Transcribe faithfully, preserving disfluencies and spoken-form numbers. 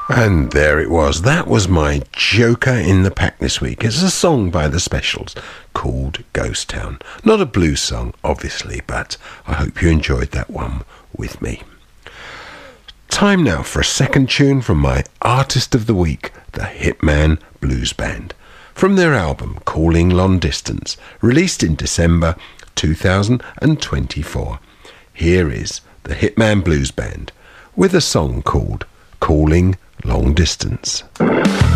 And there it was. That was my Joker in the pack this week. It's a song by the Specials called Ghost Town. Not a blues song, obviously, but I hope you enjoyed that one with me. Time now for a second tune from my Artist of the Week, the Hitman Blues Band, from their album Calling Long Distance, released in December two thousand twenty-four. Here is the Hitman Blues Band with a song called Calling Long Distance.